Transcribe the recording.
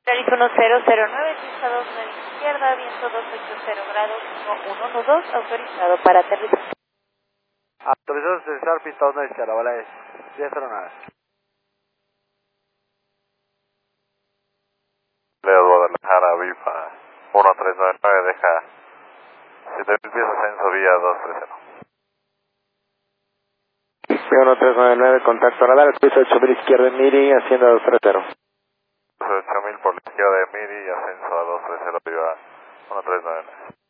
Tarifa 1009, pista 29 izquierda, viento 280 grados, 112, autorizado para aterrizar. Autorizado a aterrizar, pista 1 izquierda, vale, 1009. Leo Guadalajara, Bifa 1399, deja 7000 pies ascenso vía 230. 1399, contacto radar, piso 8000 izquierda en Miri, hacienda 230. 8000 por la izquierda de Miri, ascenso a 230, viva 1399.